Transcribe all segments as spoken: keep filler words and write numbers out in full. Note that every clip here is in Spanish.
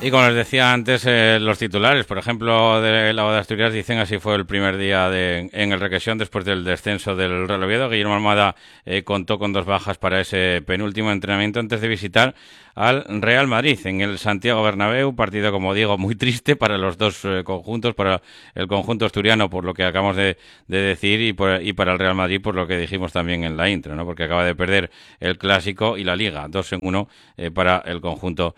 Y como les decía antes, eh, los titulares, por ejemplo, de la O de Asturias dicen así fue el primer día de, en el Requesión después del descenso del Real Oviedo. Guillermo Almada eh, contó con dos bajas para ese penúltimo entrenamiento antes de visitar al Real Madrid en el Santiago Bernabéu, partido, como digo, muy triste para los dos eh, conjuntos, para el conjunto asturiano por lo que acabamos de, de decir y, por, y para el Real Madrid por lo que dijimos también en la intro, ¿no? Porque acaba de perder el Clásico y la Liga, dos en uno eh, para el conjunto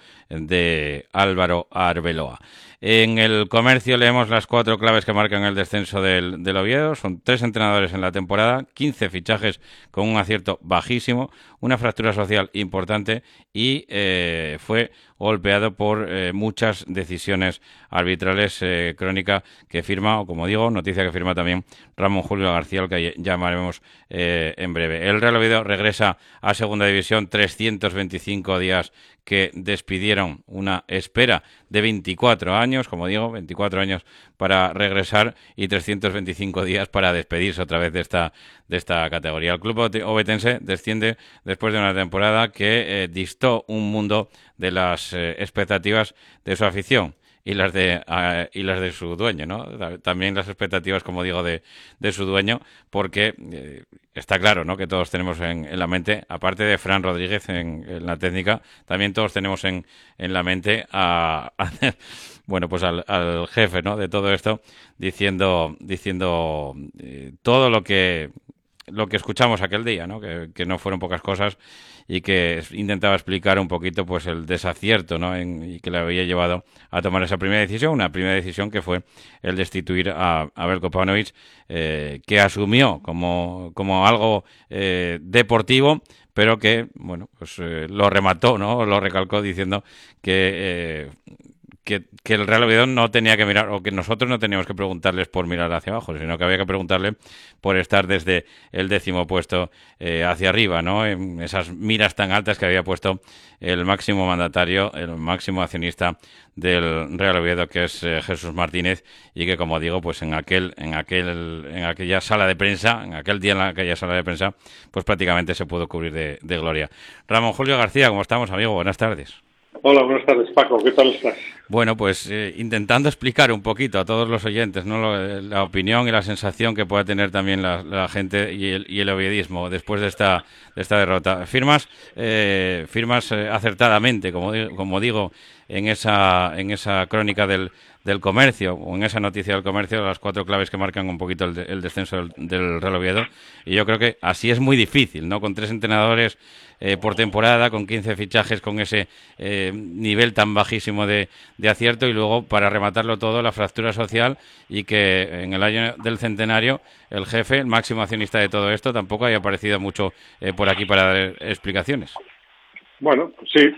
de Álvaro Arbeloa. En el Comercio leemos las cuatro claves que marcan el descenso del, del Oviedo. Son tres entrenadores en la temporada, quince fichajes con un acierto bajísimo, una fractura social importante y eh, fue golpeado por eh, muchas decisiones arbitrales, eh, crónica que firma, o como digo, noticia que firma también Ramón Julio García, al que llamaremos eh, en breve. El Real Oviedo regresa a Segunda División, trescientos veinticinco días que despidieron, una espera de veinticuatro años, como digo, veinticuatro años para regresar y trescientos veinticinco días para despedirse otra vez de esta de esta categoría. El club ovetense desciende después de una temporada que eh, distó un mundo de las eh, expectativas de su afición y las de uh, y las de su dueño, ¿no? También las expectativas, como digo, de, de su dueño, porque eh, está claro, ¿no?, que todos tenemos en, en la mente, aparte de Fran Rodríguez en, en la técnica, también todos tenemos en, en la mente a, a bueno, pues al, al jefe, ¿no?, de todo esto, diciendo diciendo eh, todo lo que lo que escuchamos aquel día, ¿no?, que, que no fueron pocas cosas y que intentaba explicar un poquito pues el desacierto, ¿no?, en, y que le había llevado a tomar esa primera decisión, una primera decisión que fue el destituir a, a Veljko Paunovic, eh, que asumió como, como algo eh, deportivo, pero que, bueno, pues eh, lo remató, ¿no?, lo recalcó diciendo que... Eh, Que, que el Real Oviedo no tenía que mirar, o que nosotros no teníamos que preguntarles por mirar hacia abajo, sino que había que preguntarle por estar desde el décimo puesto eh, hacia arriba, ¿no?, en esas miras tan altas que había puesto el máximo mandatario, el máximo accionista del Real Oviedo, que es eh, Jesús Martínez, y que, como digo, pues en aquel, en aquel, en aquella sala de prensa, en aquel día en aquella sala de prensa, pues prácticamente se pudo cubrir de, de gloria. Ramón Julio García, ¿cómo estamos, amigo? Buenas tardes. Hola, buenas tardes, Paco. ¿Qué tal estás? Bueno, pues eh, intentando explicar un poquito a todos los oyentes, ¿no?, Lo, la opinión y la sensación que pueda tener también la, la gente y el, y el oviedismo después de esta de esta derrota. Firmas eh, firmas eh, acertadamente, como, como digo, en esa en esa crónica del, del Comercio, o en esa noticia del Comercio, las cuatro claves que marcan un poquito el, el descenso del, del Real Oviedo. Y yo creo que así es muy difícil, ¿no?, con tres entrenadores eh, por temporada, con quince fichajes, con ese eh, nivel tan bajísimo de, de acierto, y luego, para rematarlo todo, la fractura social, y que en el año del centenario el jefe, el máximo accionista de todo esto, tampoco haya aparecido mucho eh, por aquí para dar explicaciones. Bueno, pues sí,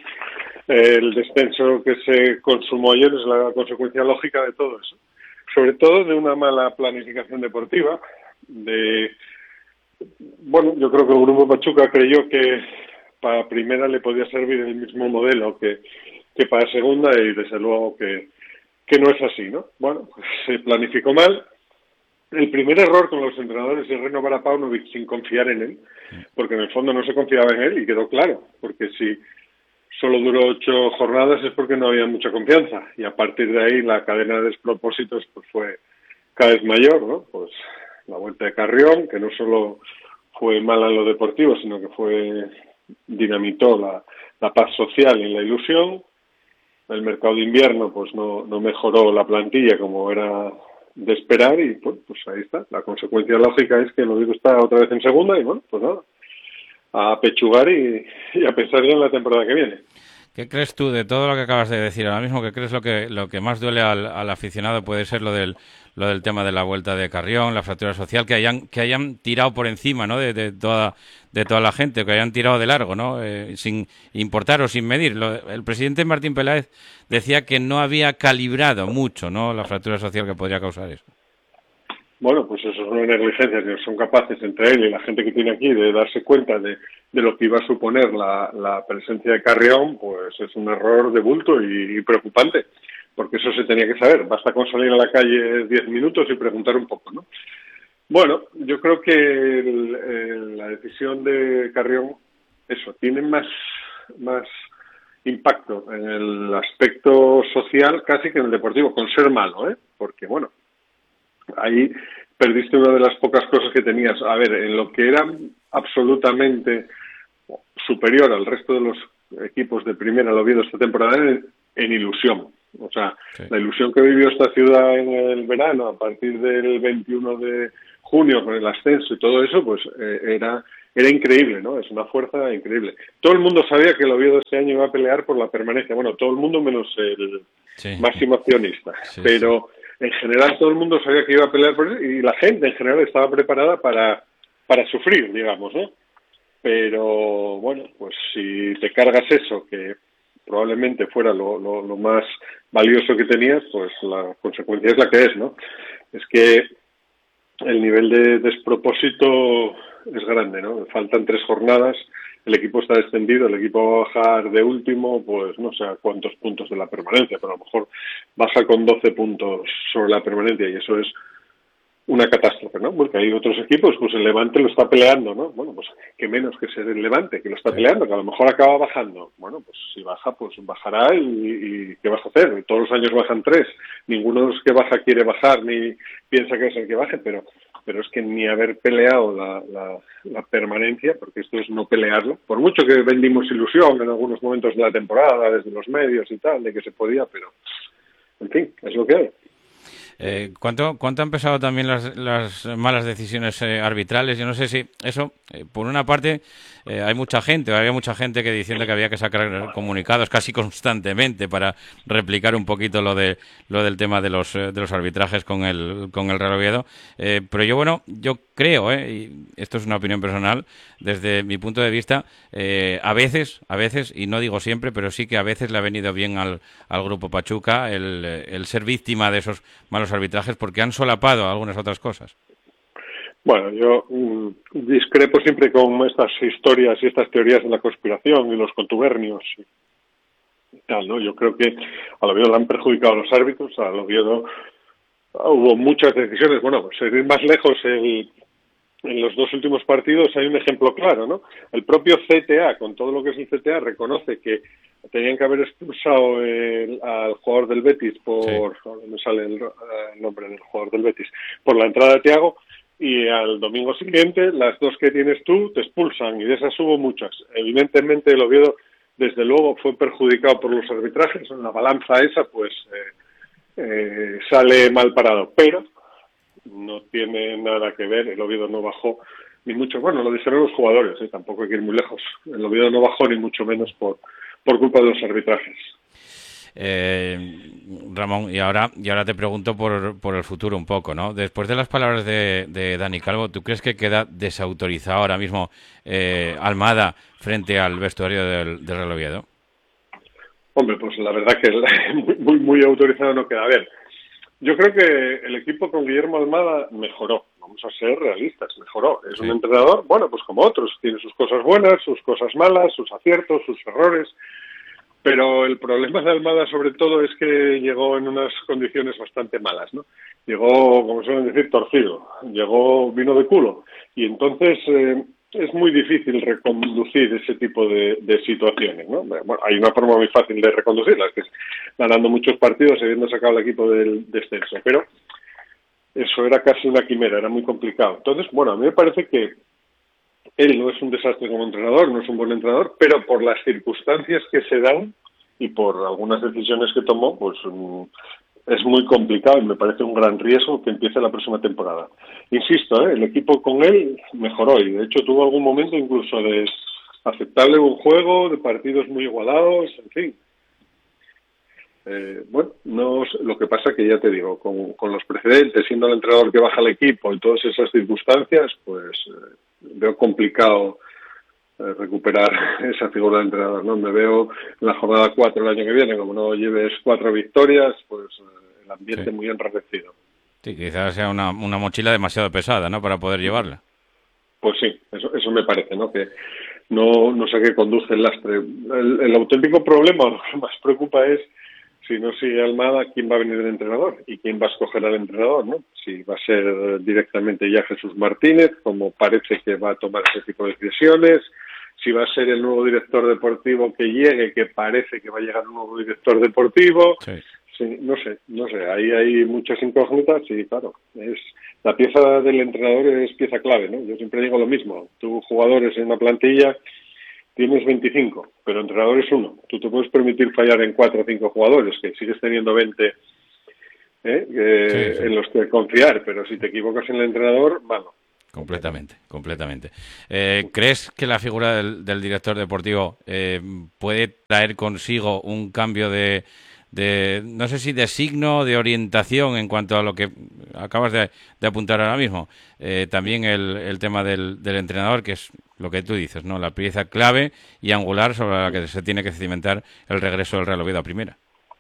el descenso que se consumó ayer es la consecuencia lógica de todo eso, sobre todo de una mala planificación deportiva, de... Bueno, yo creo que el Grupo Pachuca creyó que para primera le podía servir el mismo modelo que, que para segunda, y desde luego que, que no es así, ¿no? Bueno, pues se planificó mal. El primer error con los entrenadores es renovar a Paunovic sin confiar en él, porque en el fondo no se confiaba en él, y quedó claro, porque si solo duró ocho jornadas es porque no había mucha confianza, y a partir de ahí la cadena de despropósitos pues fue cada vez mayor, ¿no? Pues la vuelta de Carrión, que no solo fue mala en lo deportivo, sino que fue dinamitó la, la paz social y la ilusión. El mercado de invierno pues no, no mejoró la plantilla como era de esperar, y pues, pues ahí está. La consecuencia lógica es que el Oviedo está otra vez en segunda, y bueno, pues nada, a pechugar y, y a pensar ya en la temporada que viene. ¿Qué crees tú de todo lo que acabas de decir ahora mismo? ¿Qué crees lo que lo que más duele al, al aficionado? Puede ser lo del lo del tema de la vuelta de Carrión, la fractura social, que hayan que hayan tirado por encima, ¿no?, de, de toda de toda la gente, que hayan tirado de largo, ¿no?, eh, sin importar o sin medir. Lo, el presidente Martín Peláez decía que no había calibrado mucho, ¿no?, la fractura social que podría causar eso. Bueno, pues eso es una negligencia, que son capaces entre él y la gente que tiene aquí de darse cuenta de, de lo que iba a suponer la, la presencia de Carrión. Pues es un error de bulto y, y preocupante, porque eso se tenía que saber. Basta con salir a la calle diez minutos y preguntar un poco, ¿no? Bueno, yo creo que el, el, la decisión de Carrión, eso, tiene más, más impacto en el aspecto social casi que en el deportivo, con ser malo, ¿eh? Porque, bueno, ahí perdiste una de las pocas cosas que tenías. A ver, en lo que era absolutamente superior al resto de los equipos de primera, lo Oviedo esta temporada, en, en ilusión. O sea, sí. La ilusión que vivió esta ciudad en el verano, a partir del veintiuno de junio, con el ascenso y todo eso, pues eh, era era increíble, ¿no? Es una fuerza increíble. Todo el mundo sabía que el Oviedo este año iba a pelear por la permanencia. Bueno, todo el mundo menos el sí. máximo accionista. Sí, pero sí. en general todo el mundo sabía que iba a pelear por eso y la gente en general estaba preparada para, para sufrir, digamos, ¿no? Pero, bueno, pues si te cargas eso, que probablemente fuera lo, lo, lo más valioso que tenías, pues la consecuencia es la que es, ¿no? Es que el nivel de despropósito es grande, ¿no? Faltan tres jornadas, el equipo está descendido, el equipo va a bajar de último, pues no sé a cuántos puntos de la permanencia, pero a lo mejor baja con doce puntos sobre la permanencia y eso es una catástrofe, ¿no? Porque hay otros equipos, pues el Levante lo está peleando, ¿no? Bueno, pues que menos que ser el Levante, que lo está peleando, que a lo mejor acaba bajando. Bueno, pues si baja, pues bajará y, y ¿qué vas a hacer? Todos los años bajan tres, ninguno de los que baja quiere bajar ni piensa que es el que baje, pero pero es que ni haber peleado la, la, la permanencia, porque esto es no pelearlo, por mucho que vendimos ilusión en algunos momentos de la temporada, desde los medios y tal, de que se podía, pero en fin, es lo que hay. Eh, ¿cuánto, ¿Cuánto han pesado también las, las malas decisiones eh, arbitrales? Yo no sé si eso, eh, por una parte, eh, hay mucha gente, había mucha gente que diciendo que había que sacar comunicados casi constantemente para replicar un poquito lo de lo del tema de los de los arbitrajes con el con el Real Oviedo. Eh, pero yo, bueno, yo creo, eh, y esto es una opinión personal, desde mi punto de vista, eh, a veces, a veces, y no digo siempre, pero sí que a veces le ha venido bien al, al Grupo Pachuca el, el ser víctima de esos malos arbitrajes porque han solapado algunas otras cosas. Bueno, yo mmm, discrepo siempre con estas historias y estas teorías de la conspiración y los contubernios y tal, ¿no? Yo creo que al Oviedo le han perjudicado los árbitros, al Oviedo hubo muchas decisiones, bueno, pues ir más lejos, el, en los dos últimos partidos hay un ejemplo claro, ¿no? El propio C T A, con todo lo que es el C T A, reconoce que tenían que haber expulsado el, al jugador del Betis por, sí. no me sale el, el nombre del jugador del Betis, por la entrada de Thiago, y al domingo siguiente las dos que tienes tú te expulsan, y de esas hubo muchas. Evidentemente el Oviedo, desde luego, fue perjudicado por los arbitrajes, en la balanza esa, pues eh, eh, sale mal parado, pero no tiene nada que ver, el Oviedo no bajó, ni mucho, bueno, lo dijeron los jugadores, ¿eh? Tampoco hay que ir muy lejos, el Oviedo no bajó ni mucho menos por por culpa de los arbitrajes. Eh, Ramón, y ahora y ahora te pregunto por, por el futuro un poco, ¿no? Después de las palabras de, de Dani Calvo, ¿tú crees que queda desautorizado ahora mismo eh, Almada frente al vestuario del, del Real Oviedo? Hombre, pues la verdad que muy, muy, muy autorizado no queda. A ver, yo creo que el equipo con Guillermo Almada mejoró, vamos a ser realistas, mejoró. Es sí. un entrenador, bueno, pues como otros, tiene sus cosas buenas, sus cosas malas, sus aciertos, sus errores, pero el problema de Almada sobre todo es que llegó en unas condiciones bastante malas, ¿no? Llegó, como suelen decir, torcido, llegó, vino de culo, y entonces eh, es muy difícil reconducir ese tipo de, de situaciones, ¿no? Bueno, hay una forma muy fácil de reconducirlas, que es ganando muchos partidos y habiendo sacado al equipo del descenso, pero eso era casi una quimera, era muy complicado. Entonces, bueno, a mí me parece que él no es un desastre como entrenador, no es un buen entrenador, pero por las circunstancias que se dan y por algunas decisiones que tomó, pues um, es muy complicado y me parece un gran riesgo que empiece la próxima temporada. Insisto, ¿eh? El equipo con él mejoró y de hecho tuvo algún momento incluso de aceptable buen juego, de partidos muy igualados, en fin. Eh, bueno, no, lo que pasa que ya te digo, con, con los precedentes, siendo el entrenador que baja el equipo y todas esas circunstancias, pues eh, veo complicado eh, recuperar esa figura de entrenador, ¿no? Me veo en la jornada cuatro el año que viene, como no lleves cuatro victorias, pues eh, el ambiente sí. muy enrarecido. Sí, quizás sea una, una mochila demasiado pesada, ¿no?, para poder llevarla. Pues sí, eso, eso me parece, ¿no?, que no, no sé qué conduce el lastre. El, el auténtico problema, lo que más preocupa es si no sigue Almada, ¿quién va a venir el entrenador? ¿Y quién va a escoger al entrenador, no? Si va a ser directamente ya Jesús Martínez, como parece que va a tomar ese tipo de decisiones, si va a ser el nuevo director deportivo que llegue, que parece que va a llegar un nuevo director deportivo. Sí. Sí, no sé, no sé, ahí hay muchas incógnitas y claro, es la pieza del entrenador es pieza clave, ¿no? Yo siempre digo lo mismo, tú jugadores en una plantilla tienes veinticinco, pero entrenador es uno. Tú te puedes permitir fallar en cuatro o cinco jugadores, que sigues teniendo veinte ¿eh? Eh, sí, sí. en los que confiar, pero si te equivocas en el entrenador, malo. Completamente, completamente. Eh, ¿Crees que la figura del, del director deportivo eh, puede traer consigo un cambio de, de, no sé si de signo, de orientación en cuanto a lo que acabas de, de apuntar ahora mismo? Eh, también el, el tema del, del entrenador, que es lo que tú dices, ¿no? La pieza clave y angular sobre la que se tiene que cimentar el regreso del Real Oviedo a primera.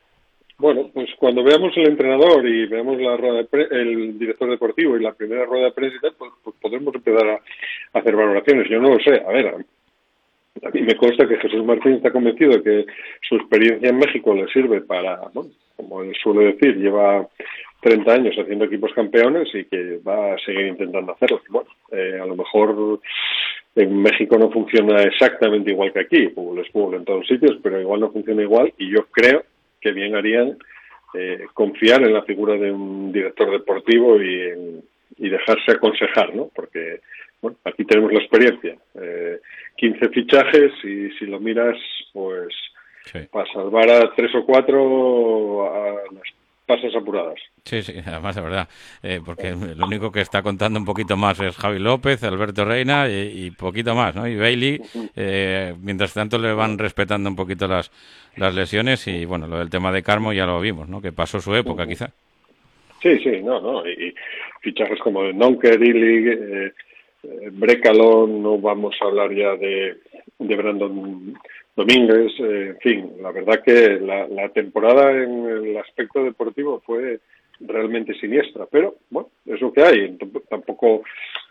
Bueno, pues cuando veamos el entrenador y veamos la rueda de pre el director deportivo y la primera rueda de prensa, pues, pues podremos empezar a, a hacer valoraciones. Yo no lo sé. A ver, a, a mí me consta que Jesús Martín está convencido de que su experiencia en México le sirve para, bueno, como él suele decir, lleva treinta años haciendo equipos campeones y que va a seguir intentando hacerlo. Bueno, eh, a lo mejor en México no funciona exactamente igual que aquí. Fútbol es fútbol en todos sitios, pero igual no funciona igual y yo creo que bien harían eh, confiar en la figura de un director deportivo y, en, y dejarse aconsejar, ¿no? Porque, bueno, aquí tenemos la experiencia. Eh, quince fichajes y si lo miras, pues, sí, para salvar a tres o cuatro a las pasas apuradas. Sí, sí, además de verdad, eh, porque lo único que está contando un poquito más es Javi López, Alberto Reina y, y poquito más, ¿no? Y Bailey, eh, mientras tanto le van respetando un poquito las, las lesiones y, bueno, lo del tema de Carmo ya lo vimos, ¿no? Que pasó su época, quizá. Sí, sí, no, no, y fichajes como de Nonker, Illig, eh, eh, Brecalón, no vamos a hablar ya de, de Brandon Domínguez, eh, en fin, la verdad que la, la temporada en el aspecto deportivo fue realmente siniestra, pero bueno, es lo que hay, tampoco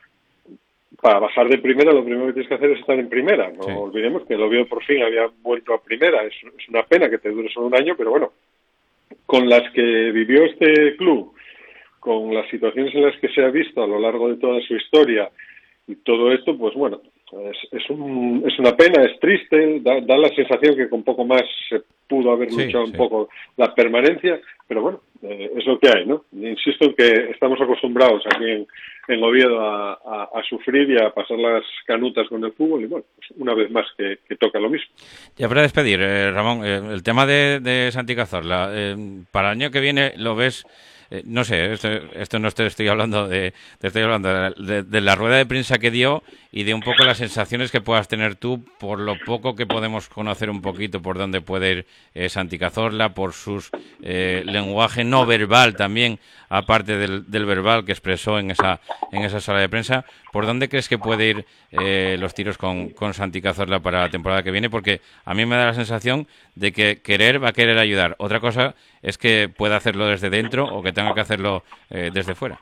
para bajar de primera lo primero que tienes que hacer es estar en primera, no sí. olvidemos que el Oviedo por fin había vuelto a primera, es, es una pena que te dure solo un año, pero bueno, con las que vivió este club, con las situaciones en las que se ha visto a lo largo de toda su historia y todo esto, pues bueno, es, es, un, es una pena, es triste, da, da la sensación que con poco más se pudo haber sí, luchado sí. un poco la permanencia, pero bueno, eh, es lo que hay, ¿no? Insisto en que estamos acostumbrados aquí en, en Oviedo a, a, a sufrir y a pasar las canutas con el fútbol y bueno, pues una vez más que, que toca lo mismo. Ya para despedir, eh, Ramón, eh, el tema de, de Santi Cazorla, eh, para el año que viene lo ves... Eh, no sé, esto, esto no te estoy hablando de, te estoy hablando de, de, de la rueda de prensa que dio y de un poco las sensaciones que puedas tener tú por lo poco que podemos conocer un poquito por dónde puede ir eh, Santi Cazorla, por su eh, lenguaje no verbal también, aparte del, del verbal que expresó en esa en esa sala de prensa. ¿Por dónde crees que puede ir eh, los tiros con, con Santi Cazorla para la temporada que viene? Porque a mí me da la sensación de que querer va a querer ayudar. Otra cosa es que pueda hacerlo desde dentro o que tenga que hacerlo eh, desde fuera.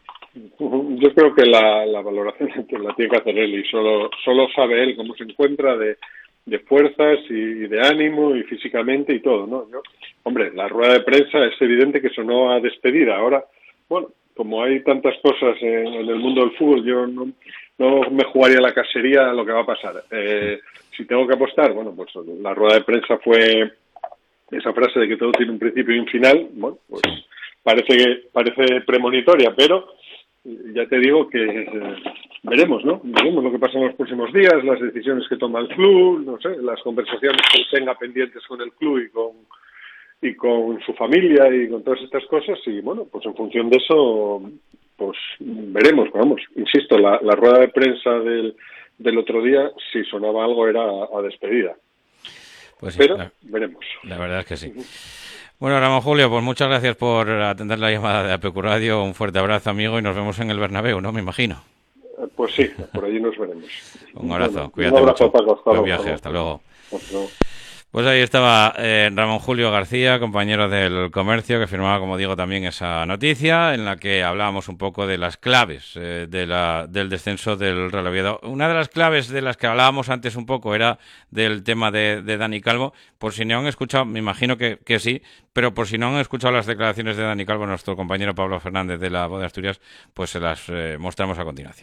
Yo creo que la, la valoración la tiene que hacer él y solo, solo sabe él cómo se encuentra de, de fuerzas y, y de ánimo y físicamente y todo, ¿no? Yo, hombre, la rueda de prensa es evidente que sonó a despedida. Ahora, bueno, como hay tantas cosas en, en el mundo del fútbol, yo no, no me jugaría la casería a lo que va a pasar. Eh, si tengo que apostar, bueno, pues la rueda de prensa fue esa frase de que todo tiene un principio y un final, bueno, pues parece que parece premonitoria, pero ya te digo que eh, veremos, ¿no? Veremos lo que pasa en los próximos días, las decisiones que toma el club, no sé, las conversaciones que tenga pendientes con el club y con y con su familia y con todas estas cosas y bueno, pues en función de eso pues veremos, vamos, insisto, la, la rueda de prensa del, del otro día, si sonaba algo era a, a despedida. Pues sí, pero la, veremos. La verdad es que sí. Bueno, Ramón Julio, pues muchas gracias por atender la llamada de A P Q Radio, un fuerte abrazo, amigo, y nos vemos en el Bernabéu, ¿no? Me imagino. Pues sí, por allí nos veremos. Un abrazo, bueno, cuídate un abrazo, mucho. Paco, hasta Buen luego. viaje, hasta luego. Hasta luego. Pues ahí estaba eh, Ramón Julio García, compañero del Comercio, que firmaba, como digo, también esa noticia en la que hablábamos un poco de las claves eh, de la, del descenso del Real Oviedo. Una de las claves de las que hablábamos antes un poco era del tema de, de Dani Calvo. Por si no han escuchado, me imagino que, que sí, pero por si no han escuchado las declaraciones de Dani Calvo, nuestro compañero Pablo Fernández de la Voz de Asturias, pues se las eh, mostramos a continuación.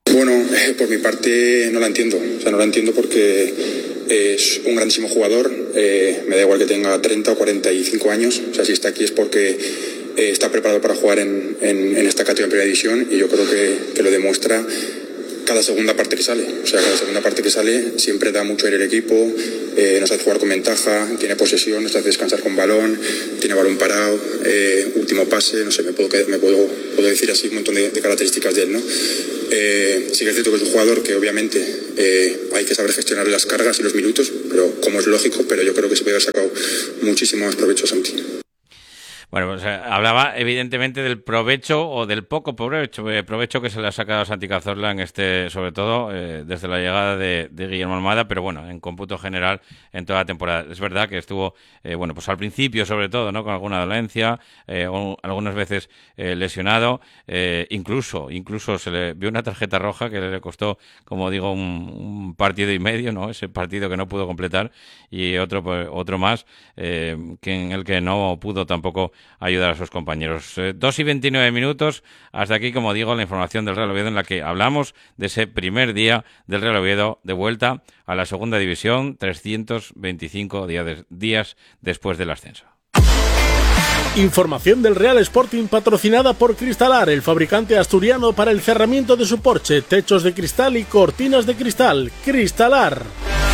Bueno, eh, por mi parte no la entiendo, o sea, no la entiendo porque es un grandísimo jugador, eh, me da igual que tenga treinta o cuarenta y cinco años, o sea, si está aquí es porque eh, está preparado para jugar en, en, en esta categoría en primera división y yo creo que, que lo demuestra cada segunda parte que sale, o sea, cada segunda parte que sale siempre da mucho aire al equipo, eh, nos hace jugar con ventaja, tiene posesión, nos hace descansar con balón, tiene balón parado, eh, último pase, no sé, me puedo, me puedo, puedo decir así un montón de, de características de él, ¿no? Eh, sí que es cierto que es un jugador que obviamente eh, hay que saber gestionar las cargas y los minutos, pero como es lógico, pero yo creo que se puede haber sacado muchísimo más provecho a Santi. Bueno, pues eh, hablaba evidentemente del provecho o del poco provecho, eh, provecho que se le ha sacado a Santi Cazorla en este, sobre todo eh, desde la llegada de, de Guillermo Almada, pero bueno, en cómputo general en toda la temporada. Es verdad que estuvo, eh, bueno, pues al principio sobre todo, ¿no? Con alguna dolencia, eh, o algunas veces eh, lesionado, eh, incluso, incluso se le vio una tarjeta roja que le costó, como digo, un, un partido y medio, ¿no? Ese partido que no pudo completar y otro, pues, otro más eh, que en el que no pudo tampoco ayudar a sus compañeros. Eh, dos y veintinueve minutos, hasta aquí, como digo, la información del Real Oviedo en la que hablamos de ese primer día del Real Oviedo de vuelta a la segunda división, trescientos veinticinco días, de, días después del ascenso. Información del Real Sporting patrocinada por Cristalar, el fabricante asturiano para el cerramiento de su porche, techos de cristal y cortinas de cristal. Cristalar.